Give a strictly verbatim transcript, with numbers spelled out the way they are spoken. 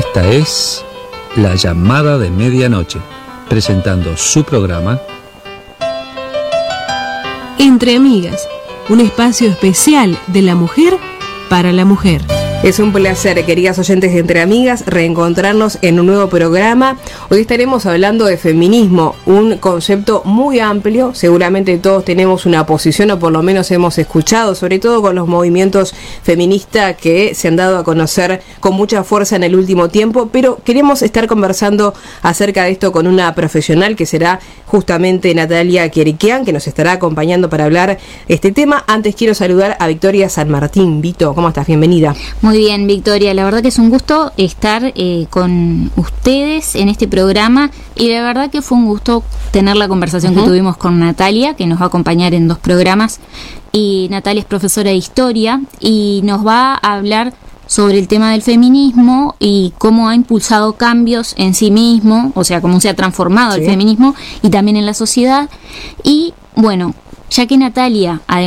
Esta es La Llamada de Medianoche, presentando su programa Entre Amigas, un espacio especial de la mujer para la mujer. Es un placer, queridas oyentes de Entre Amigas, reencontrarnos en un nuevo programa. Hoy estaremos hablando de feminismo, un concepto muy amplio. Seguramente todos tenemos una posición, o por lo menos hemos escuchado, sobre todo con los movimientos feministas que se han dado a conocer con mucha fuerza en el último tiempo, pero queremos estar conversando acerca de esto con una profesional que será justamente Natalia Quiriquian, que nos estará acompañando para hablar este tema. Antes quiero saludar a Victoria San Martín. Vito, ¿cómo estás? Bienvenida. Muy bien, Victoria, la verdad que es un gusto estar eh, con ustedes en este programa y la verdad que fue un gusto tener la conversación uh-huh. que tuvimos con Natalia, que nos va a acompañar en dos programas. Y Natalia es profesora de historia y nos va a hablar sobre el tema del feminismo y cómo ha impulsado cambios en sí mismo, o sea, cómo se ha transformado sí. el feminismo y también en la sociedad. Y bueno, ya que Natalia, además